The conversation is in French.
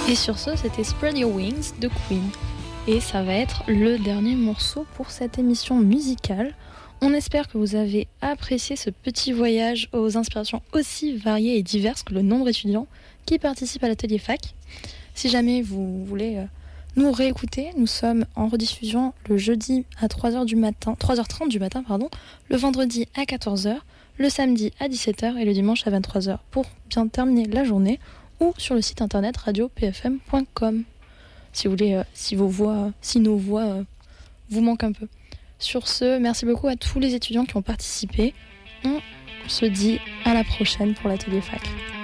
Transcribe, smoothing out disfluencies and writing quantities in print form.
Et sur ce, c'était Spread Your Wings de Queen. Et ça va être le dernier morceau pour cette émission musicale. On espère que vous avez apprécié ce petit voyage aux inspirations aussi variées et diverses que le nombre d'étudiants qui participent à l'atelier fac. Si jamais vous voulez nous réécouter, nous sommes en rediffusion le jeudi à 3h du matin, 3h30 du matin, le vendredi à 14h, le samedi à 17h et le dimanche à 23h pour bien terminer la journée, ou sur le site internet radiopfm.com si vous voulez, si nos voix vous manquent un peu. Sur ce, merci beaucoup à tous les étudiants qui ont participé. On se dit à la prochaine pour l'atelier fac.